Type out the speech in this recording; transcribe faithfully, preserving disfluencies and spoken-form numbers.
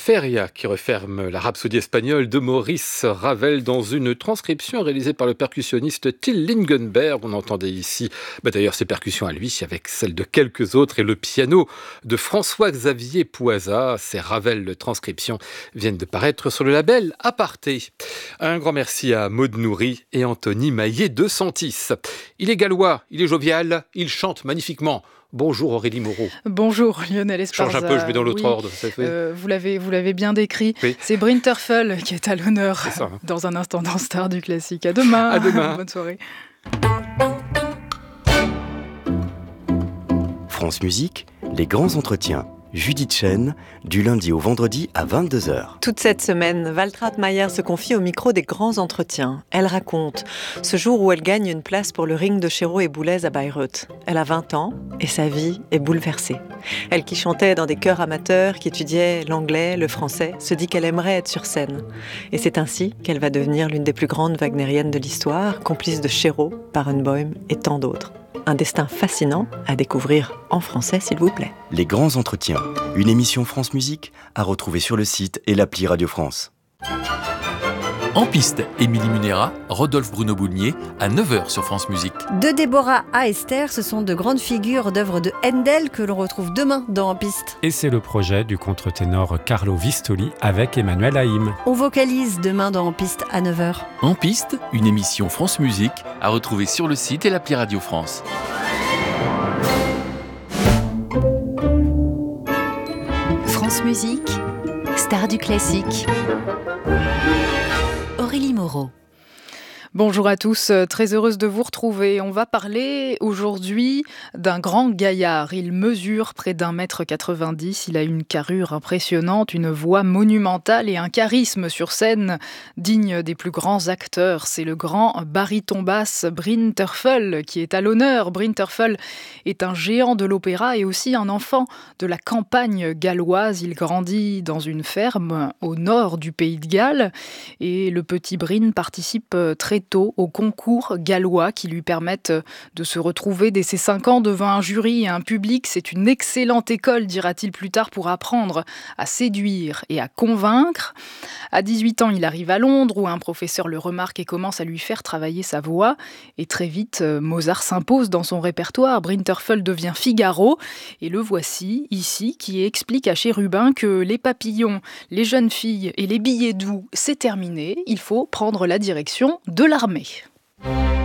Feria qui referme la rhapsodie espagnole de Maurice Ravel dans une transcription réalisée par le percussionniste Till Lingenberg. On entendait ici bah d'ailleurs ses percussions à lui avec celles de quelques autres et le piano de François-Xavier Poisa. Ces Ravel transcriptions viennent de paraître sur le label Aparté. Un grand merci à Maud Nourri et Anthony Maillet de Santis. Il est gallois, il est jovial, il chante magnifiquement. Bonjour Aurélie Moreau. Bonjour Lionel Esparza. Change un peu, je mets dans l'autre oui, ordre. Ça fait... euh, vous, l'avez, vous l'avez bien décrit. Oui. C'est Bryn Terfel qui est à l'honneur C'est ça, hein. dans un instant dans Star du Classique. À demain. À demain. Bonne soirée. France Musique, les grands entretiens. Judith Chen, du lundi au vendredi à vingt-deux heures. Toute cette semaine, Waltraud Mayer se confie au micro des grands entretiens. Elle raconte ce jour où elle gagne une place pour le ring de Chéreau et Boulez à Bayreuth. Elle a vingt ans et sa vie est bouleversée. Elle qui chantait dans des chœurs amateurs, qui étudiait l'anglais, le français, se dit qu'elle aimerait être sur scène. Et c'est ainsi qu'elle va devenir l'une des plus grandes wagnériennes de l'histoire, complice de Chéreau, Barenboim et tant d'autres. Un destin fascinant à découvrir en français, s'il vous plaît. Les grands entretiens, une émission France Musique à retrouver sur le site et l'appli Radio France. En piste, Émilie Munera, Rodolphe Bruno Boulnier, à neuf heures sur France Musique. De Déborah à Esther, ce sont de grandes figures d'œuvres de Handel que l'on retrouve demain dans En piste. Et c'est le projet du contre-ténor Carlo Vistoli avec Emmanuel Haïm. On vocalise demain dans En piste à neuf heures. En piste, une émission France Musique à retrouver sur le site et l'appli Radio France. France Musique, Star du Classique. Aurélie Moreau. Bonjour à tous, très heureuse de vous retrouver. On va parler aujourd'hui d'un grand gaillard. Il mesure près d'un mètre quatre-vingt-dix, il a une carrure impressionnante, une voix monumentale et un charisme sur scène digne des plus grands acteurs. C'est le grand baryton basse Bryn Terfel qui est à l'honneur. Bryn Terfel est un géant de l'opéra et aussi un enfant de la campagne galloise. Il grandit dans une ferme au nord du pays de Galles et le petit Bryn participe très tôt au concours gallois qui lui permettent de se retrouver dès ses cinq ans devant un jury et un public. C'est une excellente école, dira-t-il plus tard, pour apprendre à séduire et à convaincre. À dix-huit ans, il arrive à Londres où un professeur le remarque et commence à lui faire travailler sa voix. Et très vite, Mozart s'impose dans son répertoire. Bryn Terfel devient Figaro et le voici ici qui explique à Chérubin que les papillons, les jeunes filles et les billets doux, c'est terminé. Il faut prendre la direction de l'armée.